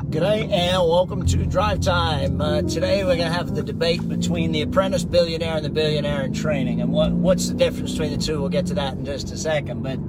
G'day and welcome to Drive Time. Today we're going to have the debate between the apprentice billionaire and the billionaire in training. And what's the difference between the two? We'll get to that in just a second. But,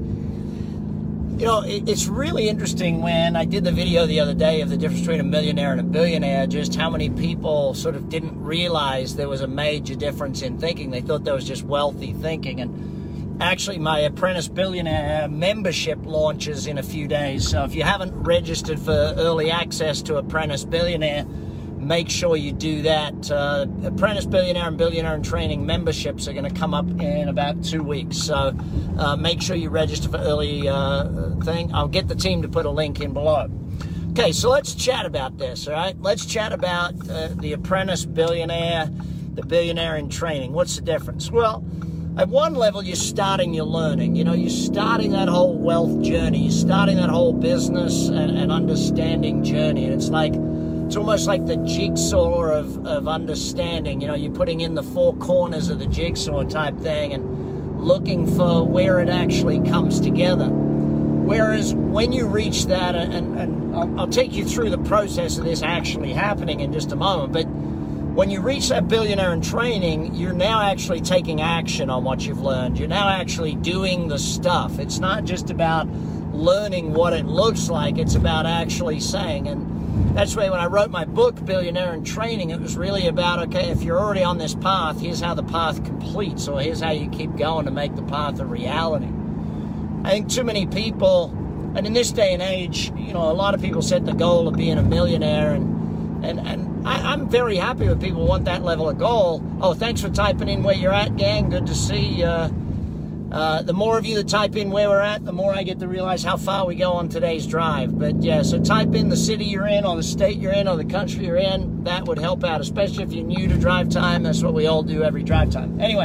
it's really interesting when I did the video the other day of the difference between a millionaire and a billionaire, just how many people sort of didn't realize there was a major difference in thinking. They thought there was just wealthy thinking. And actually, my Apprentice Billionaire membership launches in a few days. So if you haven't registered for early access to Apprentice Billionaire, make sure you do that. Apprentice Billionaire and Billionaire in Training memberships are going to come up in about 2 weeks. So make sure you register for early thing. I'll get the team to put a link in below. Okay, so let's chat about this, all right? Let's chat about the Apprentice Billionaire, the Billionaire in Training. What's the difference? Well, at one level, you're starting your learning. You're starting that whole wealth journey. You're starting that whole business and understanding journey. And it's almost like the jigsaw of understanding. You're putting in the four corners of the jigsaw type thing and looking for where it actually comes together. Whereas when you reach that, and I'll take you through the process of this actually happening in just a moment, but when you reach that billionaire in training, you're now actually taking action on what you've learned. You're now actually doing the stuff. It's not just about learning what it looks like. It's about actually saying. And that's why when I wrote my book, Billionaire in Training, it was really about, okay, if you're already on this path, here's how the path completes, or here's how you keep going to make the path a reality. I think too many people, and in this day and age, a lot of people set the goal of being a millionaire, and I'm very happy when people want that level of goal. Oh, thanks for typing in where you're at, gang. Good to see. The more of you that type in where we're at, the more I get to realize how far we go on today's drive. But yeah, so type in the city you're in, or the state you're in, or the country you're in. That would help out, especially if you're new to Drive Time. That's what we all do every Drive Time. Anyway,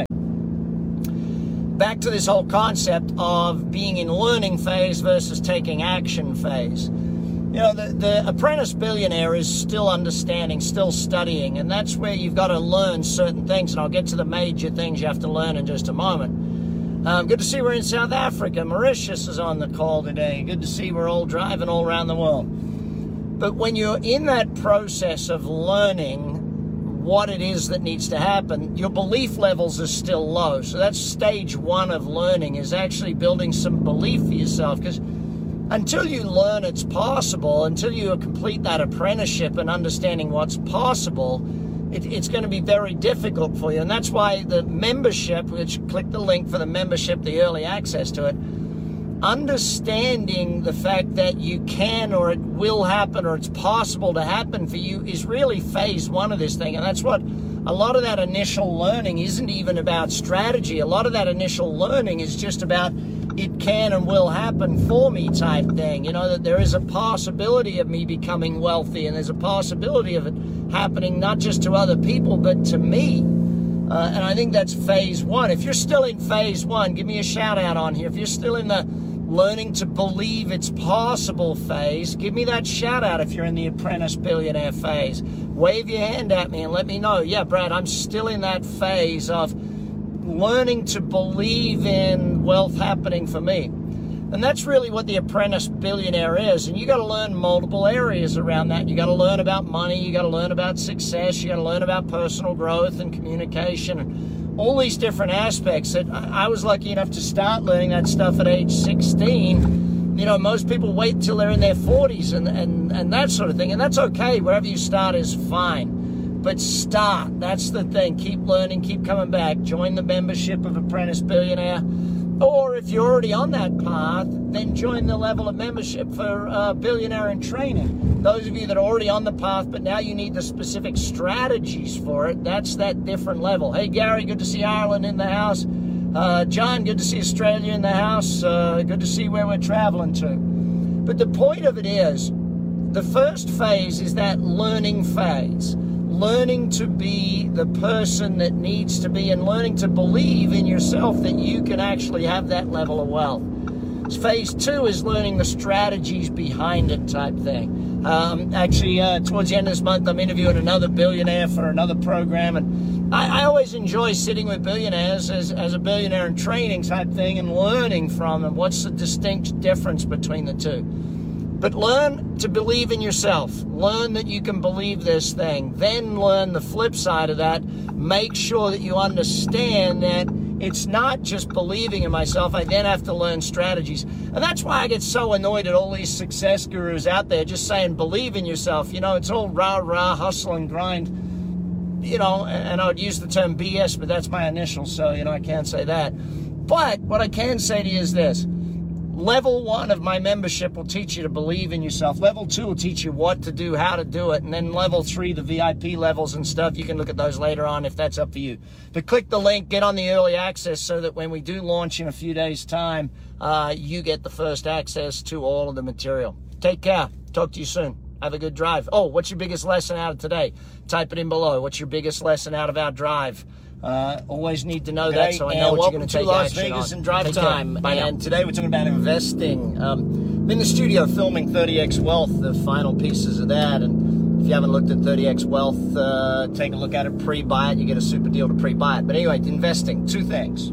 back to this whole concept of being in learning phase versus taking action phase. The apprentice billionaire is still understanding, still studying, and that's where you've got to learn certain things, and I'll get to the major things you have to learn in just a moment. Good to see we're in South Africa. Mauritius is on the call today. Good to see we're all driving all around the world. But when you're in that process of learning what it is that needs to happen, your belief levels are still low. So that's stage one of learning, is actually building some belief for yourself, because until you learn it's possible, until you complete that apprenticeship and understanding what's possible, it's going to be very difficult for you. And that's why the membership, which click the link for the membership, the early access to it, understanding the fact that you can, or it will happen, or it's possible to happen for you, is really phase one of this thing. And that's what a lot of that initial learning isn't even about strategy. A lot of that initial learning is just about it can and will happen for me type thing. That there is a possibility of me becoming wealthy, and there's a possibility of it happening not just to other people, but to me. And I think that's phase one. If you're still in phase one, give me a shout out on here. If you're still in the learning to believe it's possible phase, give me that shout out. If you're in the apprentice billionaire phase, wave your hand at me and let me know. Yeah, Brad, I'm still in that phase of learning to believe in wealth happening for me. And that's really what the apprentice billionaire is. And you got to learn multiple areas around that. You got to learn about money. You got to learn about success. You got to learn about personal growth and communication and all these different aspects that I was lucky enough to start learning that stuff at age 16. Most people wait till they're in their 40s and that sort of thing. And that's okay. Wherever you start is fine. But start. That's the thing. Keep learning. Keep coming back. Join the membership of Apprentice Billionaire. Or if you're already on that path, then join the level of membership for Billionaire in Training. Those of you that are already on the path, but now you need the specific strategies for it, that's that different level. Hey, Gary, good to see Ireland in the house. John, good to see Australia in the house. Good to see where we're traveling to. But the point of it is, the first phase is that learning phase. Learning to be the person that needs to be, and learning to believe in yourself that you can actually have that level of wealth. Phase two is learning the strategies behind it type thing. Towards the end of this month, I'm interviewing another billionaire for another program, and I always enjoy sitting with billionaires as a billionaire in training type thing and learning from them. What's the distinct difference between the two? But learn to believe in yourself. Learn that you can believe this thing. Then learn the flip side of that. Make sure that you understand that it's not just believing in myself. I then have to learn strategies. And that's why I get so annoyed at all these success gurus out there just saying, believe in yourself. You know, it's all rah, rah, hustle and grind. You know, and I would use the term BS, but that's my initials, so, you know, I can't say that. But what I can say to you is this. Level 1 of my membership will teach you to believe in yourself. Level 2 will teach you what to do, how to do it. And then level 3, the VIP levels and stuff, you can look at those later on if that's up for you. But click the link, get on the early access so that when we do launch in a few days' time, you get the first access to all of the material. Take care. Talk to you soon. Have a good drive. Oh, what's your biggest lesson out of today? Type it in below. What's your biggest lesson out of our drive? Always need to know that, so I know what you're going to take Las action Vegas on. and Drive Time. And today we're talking about investing. I'm in the studio filming 30X Wealth, the final pieces of that. And if you haven't looked at 30X Wealth, take a look at it, pre-buy it. You get a super deal to pre-buy it. But anyway, investing, 2 things.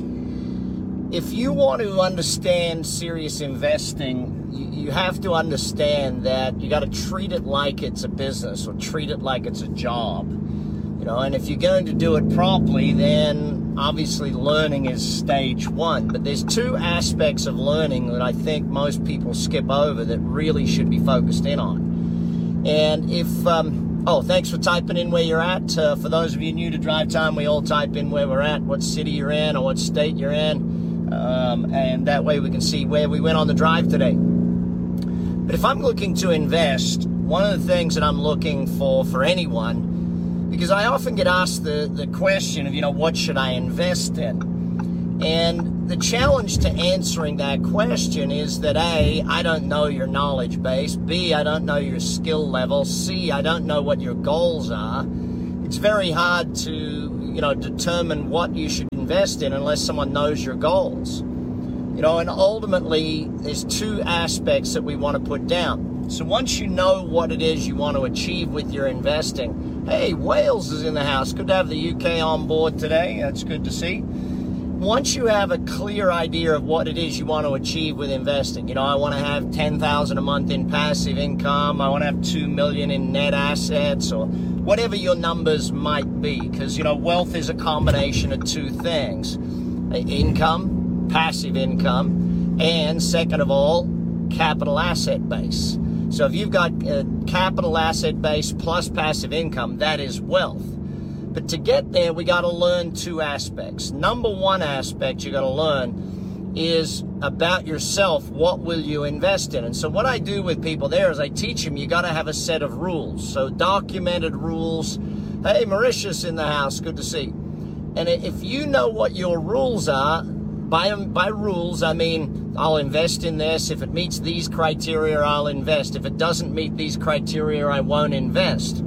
If you want to understand serious investing, you have to understand that you got to treat it like it's a business or treat it like it's a job. You know, and if you're going to do it properly, then obviously learning is stage 1. But there's 2 aspects of learning that I think most people skip over that really should be focused in on. And if, thanks for typing in where you're at. For those of you new to Drive Time, we all type in where we're at, what city you're in or what state you're in. And that way we can see where we went on the drive today. But if I'm looking to invest, one of the things that I'm looking for anyone, because I often get asked the question of, you know, what should I invest in? And the challenge to answering that question is that A, I don't know your knowledge base. B, I don't know your skill level. C, I don't know what your goals are. It's very hard to, you know, determine what you should invest in unless someone knows your goals. You know, and ultimately, there's 2 aspects that we want to put down. So once you know what it is you want to achieve with your investing, hey, Wales is in the house. Good to have the UK on board today. That's good to see. Once you have a clear idea of what it is you want to achieve with investing, you know, I want to have $10,000 a month in passive income. I want to have $2 million in net assets, or whatever your numbers might be. Because, you know, wealth is a combination of 2 things. Income, passive income, and second of all, capital asset base. So if you've got a capital asset base plus passive income, that is wealth. But to get there, we got to learn 2 aspects. Number 1 aspect you got to learn is about yourself. What will you invest in? And so what I do with people there is I teach them you got to have a set of rules. So documented rules. Hey, Mauritius in the house. Good to see. And if you know what your rules are, by rules, I mean, I'll invest in this. If it meets these criteria, I'll invest. If it doesn't meet these criteria, I won't invest.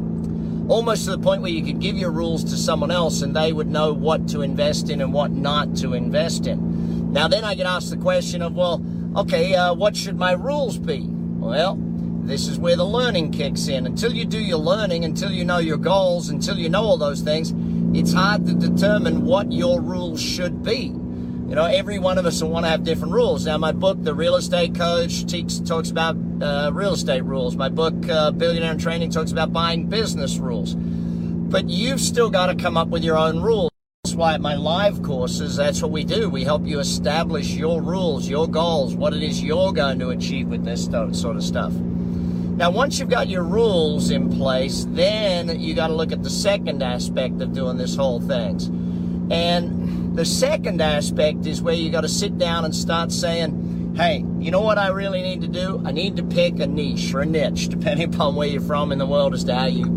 Almost to the point where you could give your rules to someone else and they would know what to invest in and what not to invest in. Now, then I get asked the question of, well, okay, what should my rules be? Well, this is where the learning kicks in. Until you do your learning, until you know your goals, until you know all those things, it's hard to determine what your rules should be. You know, every one of us will want to have different rules. Now, my book, The Real Estate Coach, talks about real estate rules. My book, Billionaire in Training, talks about buying business rules. But you've still got to come up with your own rules. That's why at my live courses, that's what we do. We help you establish your rules, your goals, what it is you're going to achieve with this sort of stuff. Now, once you've got your rules in place, then you got to look at the second aspect of doing this whole thing. And the second aspect is where you got to sit down and start saying, hey, you know what I really need to do? I need to pick a niche or a niche, depending upon where you're from in the world as to how you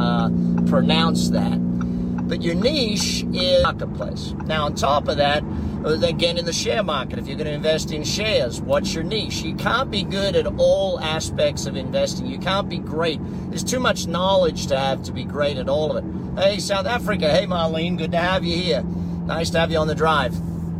pronounce that. But your niche is marketplace. Now, on top of that, again, in the share market, if you're going to invest in shares, what's your niche? You can't be good at all aspects of investing. You can't be great. There's too much knowledge to have to be great at all of it. Hey, South Africa. Hey, Marlene. Good to have you here. Nice to have you on the drive.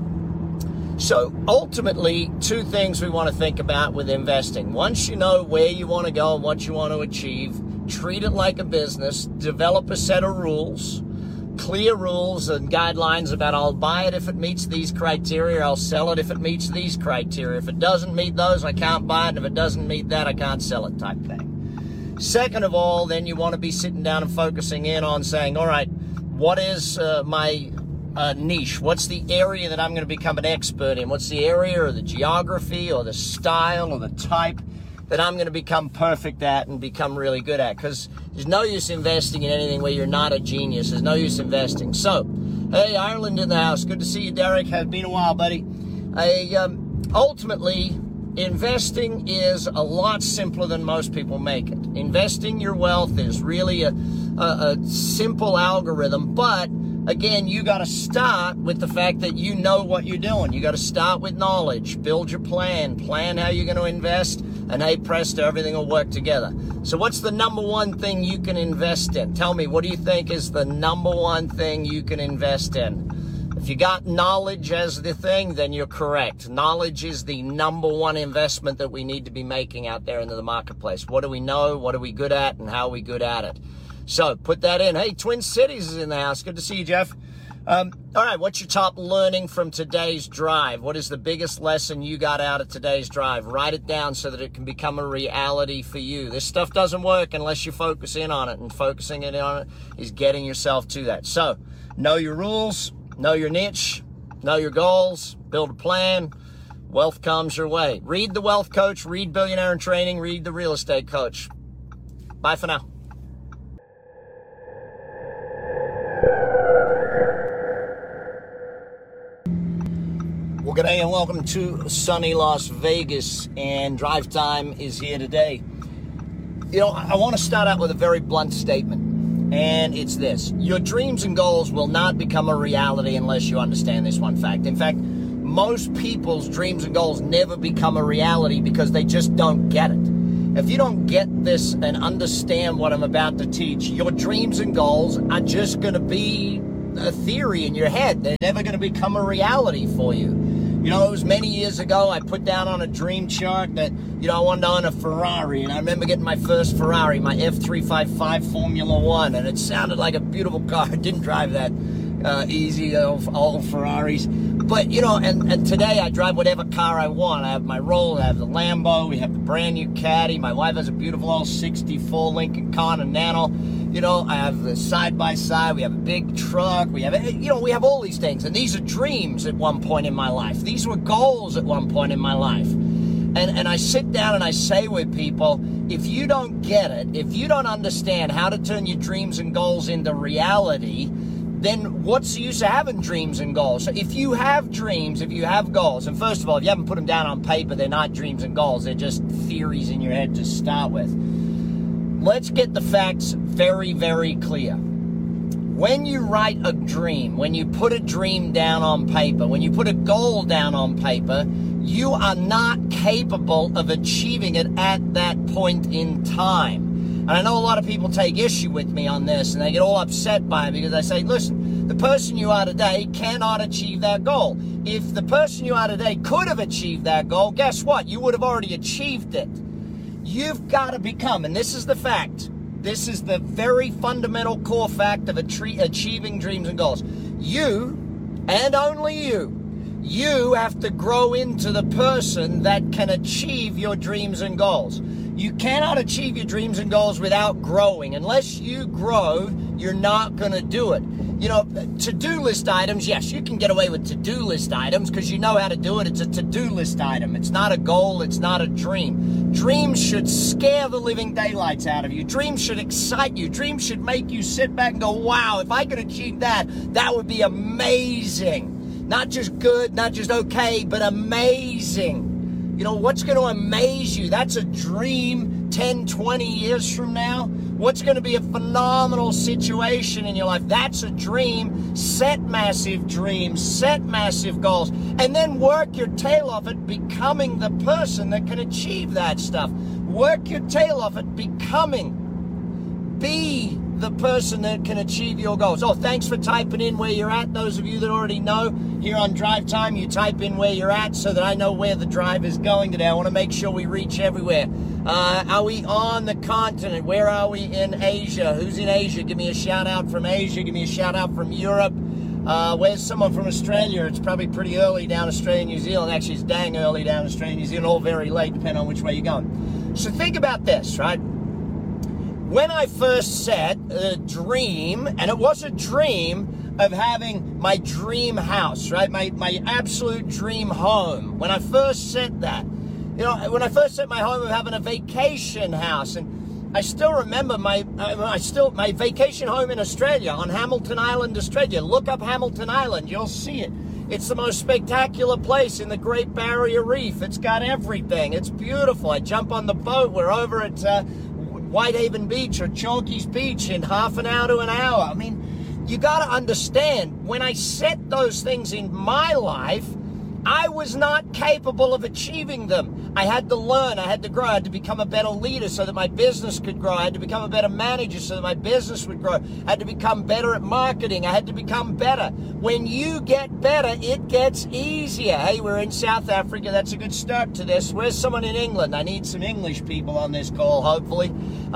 So ultimately, 2 things we want to think about with investing. Once you know where you want to go and what you want to achieve, treat it like a business, develop a set of rules. clear rules and guidelines about I'll buy it if it meets these criteria, I'll sell it if it meets these criteria. If it doesn't meet those, I can't buy it, and if it doesn't meet that, I can't sell it type thing. Second of all, then you want to be sitting down and focusing in on saying, all right, what is my niche? What's the area that I'm going to become an expert in? What's the area or the geography or the style or the type that I'm going to become perfect at and become really good at? Because there's no use investing in anything where you're not a genius. There's no use investing. So, hey, Ireland in the house. Good to see you, Derek. Has been a while, buddy. Ultimately, investing is a lot simpler than most people make it. Investing your wealth is really a simple algorithm, but again, you got to start with the fact that you know what you're doing. You got to start with knowledge, build your plan how you're going to invest, and hey, presto, everything will work together. So what's the number one thing you can invest in? Tell me, what do you think is the number one thing you can invest in? If you got knowledge as the thing, then you're correct. Knowledge is the number one investment that we need to be making out there into the marketplace. What do we know? What are we good at? And how are we good at it? So put that in. Hey, Twin Cities is in the house. Good to see you, Jeff. All right, what's your top learning from today's drive? What is the biggest lesson you got out of today's drive? Write it down so that it can become a reality for you. This stuff doesn't work unless you focus in on it, and focusing in on it is getting yourself to that. So know your rules, know your niche, know your goals, build a plan. Wealth comes your way. Read The Wealth Coach, read Billionaire in Training, read The Real Estate Coach. Bye for now. Well, good day and welcome to sunny Las Vegas, and Drive Time is here today. You know, I want to start out with a very blunt statement, and it's this. Your dreams and goals will not become a reality unless you understand this one fact. In fact, most people's dreams and goals never become a reality because they just don't get it. If you don't get this and understand what I'm about to teach, your dreams and goals are just going to be a theory in your head. They're never going to become a reality for you. You know, it was many years ago, I put down on a dream chart that, you know, I wanted to own a Ferrari. And I remember getting my first Ferrari, my F355 Formula One. And it sounded like a beautiful car. I didn't drive that easy, old Ferraris. But, you know, and today I drive whatever car I want. I have my Roll, I have the Lambo, we have the brand new Caddy. My wife has a beautiful old 64 Lincoln Continental. You know, I have the side-by-side, we have a big truck, we have all these things. And these are dreams at one point in my life. These were goals at one point in my life. And I sit down and I say with people, if you don't get it, if you don't understand how to turn your dreams and goals into reality, then what's the use of having dreams and goals? So if you have dreams, if you have goals, and first of all, if you haven't put them down on paper, they're not dreams and goals, they're just theories in your head to start with. Let's get the facts very, very clear. When you write a dream, when you put a dream down on paper, when you put a goal down on paper, you are not capable of achieving it at that point in time. And I know a lot of people take issue with me on this, and they get all upset by it because I say, listen, the person you are today cannot achieve that goal. If the person you are today could have achieved that goal, guess what? You would have already achieved it. You've got to become, and this is the fact, this is the very fundamental core fact of achieving dreams and goals. You, and only you have to grow into the person that can achieve your dreams and goals. You cannot achieve your dreams and goals without growing. Unless you grow, you're not going to do it. You know, to-do list items, yes, you can get away with to-do list items because you know how to do it. It's a to-do list item. It's not a goal. It's not a dream. Dreams should scare the living daylights out of you. Dreams should excite you. Dreams should make you sit back and go, wow, if I could achieve that, that would be amazing. Not just good, not just okay, but amazing. You know, what's going to amaze you? That's a dream 10, 20 years from now. What's going to be a phenomenal situation in your life? That's a dream. Set massive dreams, set massive goals, and then work your tail off at becoming the person that can achieve that stuff. Work your tail off at becoming. Be the person that can achieve your goals. Oh, thanks for typing in where you're at. Those of you that already know, here on Drive Time, you type in where you're at so that I know where the drive is going today. I want to make sure we reach everywhere. Are we on the continent? Where are we in Asia? Who's in Asia? Give me a shout out from Asia. Give me a shout out from Europe. Where's someone from Australia? It's probably pretty early down Australia, New Zealand. Actually, it's dang early down Australia, New Zealand. All very late, depending on which way you're going. So think about this, right? When I first set a dream, and it was a dream of having my dream house, right? My absolute dream home. When I first set that, when I first set my home of having a vacation house, and I still remember my vacation home in Australia, on Hamilton Island, Australia. Look up Hamilton Island, you'll see it. It's the most spectacular place in the Great Barrier Reef. It's got everything. It's beautiful. I jump on the boat. We're over at Whitehaven Beach or Chalkies Beach in half an hour to an hour. I mean, you got to understand, when I set those things in my life, I was not capable of achieving them. I had to learn, I had to grow, I had to become a better leader so that my business could grow. I had to become a better manager so that my business would grow. I had to become better at marketing. I had to become better. When you get better, it gets easier. Hey, we're in South Africa. That's a good start to this. Where's someone in England? I need some English people on this call, hopefully.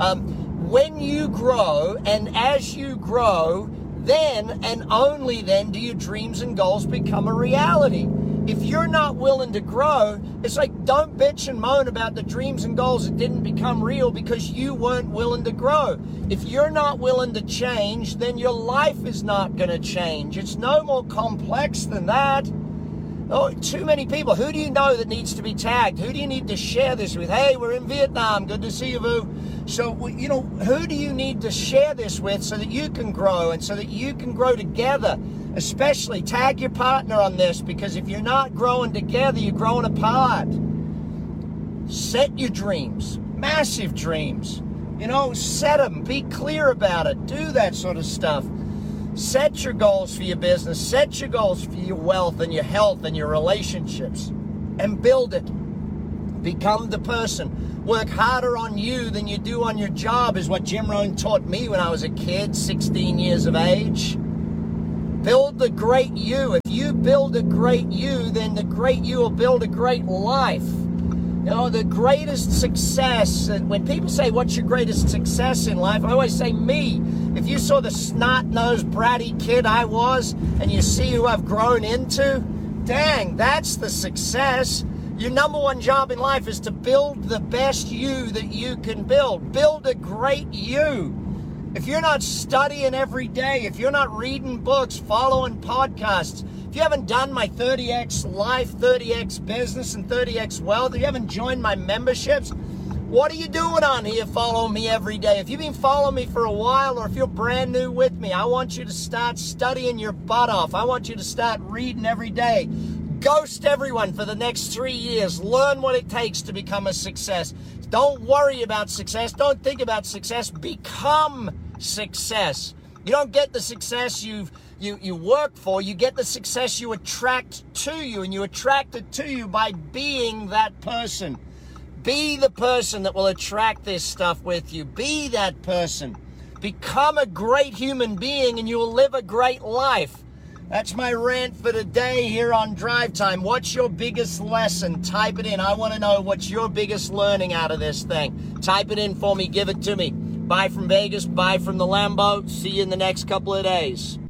When you grow, and as you grow, then and only then do your dreams and goals become a reality. If you're not willing to grow, it's like, don't bitch and moan about the dreams and goals that didn't become real because you weren't willing to grow. If you're not willing to change, then your life is not going to change. It's no more complex than that. Oh, too many people. Who do you know that needs to be tagged? Who do you need to share this with? Hey, we're in Vietnam. Good to see you, Vu. So, who do you need to share this with so that you can grow and so that you can grow together? Especially tag your partner on this, because if you're not growing together, you're growing apart. Set your dreams, massive dreams. Set them. Be clear about it. Do that sort of stuff. Set your goals for your business. Set your goals for your wealth and your health and your relationships, and build it. Become the person. Work harder on you than you do on your job is what Jim Rohn taught me when I was a kid, 16 years of age. Build the great you. If you build a great you, then the great you will build a great life. The greatest success, and when people say, what's your greatest success in life? I always say me. If you saw the snot-nosed, bratty kid I was, and you see who I've grown into, dang, that's the success. Your number one job in life is to build the best you that you can build. Build a great you. If you're not studying every day, if you're not reading books, following podcasts, if you haven't done my 30X life, 30X business, and 30X wealth, if you haven't joined my memberships, what are you doing on here following me every day? If you've been following me for a while, or if you're brand new with me, I want you to start studying your butt off. I want you to start reading every day. Ghost everyone for the next 3 years. Learn what it takes to become a success. Don't worry about success. Don't think about success. Become success. You don't get the success you work for. You get the success you attract to you, and you attract it to you by being that person. Be the person that will attract this stuff with you. Be that person. Become a great human being, and you will live a great life. That's my rant for today here on Drive Time. What's your biggest lesson? Type it in. I want to know what's your biggest learning out of this thing. Type it in for me. Give it to me. Bye from Vegas. Bye from the Lambo. See you in the next couple of days.